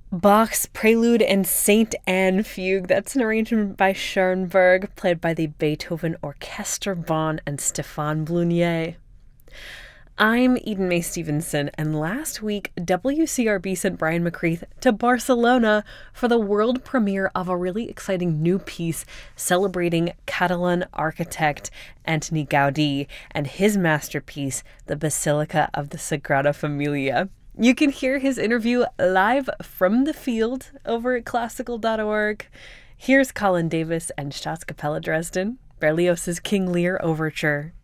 Bach's Prelude and Saint Anne Fugue. That's an arrangement by Schoenberg, played by the Beethoven Orchestra Bonn and Stéphane Blunier. I'm Eden Mae Stevenson, and last week, WCRB sent Brian McCreath to Barcelona for the world premiere of a really exciting new piece celebrating Catalan architect Antoni Gaudí and his masterpiece, the Basilica of the Sagrada Familia. You can hear his interview live from the field over at classical.org. Here's Colin Davis and Staatskapelle Dresden, Berlioz's King Lear Overture.